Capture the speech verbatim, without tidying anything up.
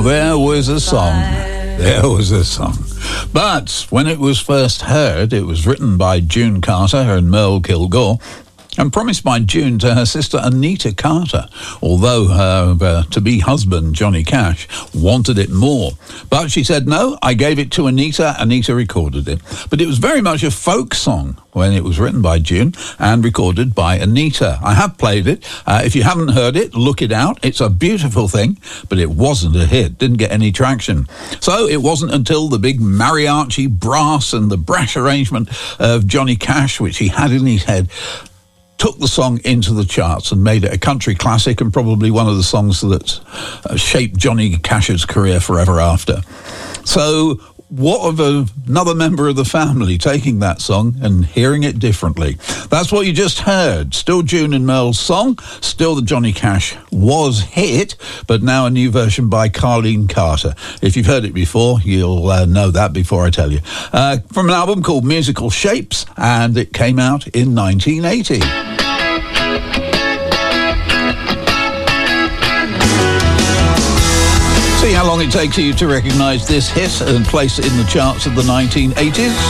There was a song. There was a song. But when it was first heard, it was written by June Carter and Merle Kilgore and promised by June to her sister Anita Carter, although her uh, to-be husband, Johnny Cash, wanted it more. But she said, no, I gave it to Anita. Anita recorded it. But it was very much a folk song when it was written by June and recorded by Anita. I have played it. Uh, if you haven't heard it, look it out. It's a beautiful thing, but it wasn't a hit. Didn't get any traction. So it wasn't until the big mariachi brass and the brass arrangement of Johnny Cash, which he had in his head, took the song into the charts and made it a country classic and probably one of the songs that uh, shaped Johnny Cash's career forever after. So what of a, another member of the family taking that song and hearing it differently? That's what you just heard. Still June and Merle's song, still the Johnny Cash was hit, but now a new version by Carleen Carter. If you've heard it before, you'll uh, know that before I tell you. Uh, from an album called Musical Shapes, and it came out in nineteen eighty. See how long it takes you to recognise this hit and place it in the charts of the nineteen eighties.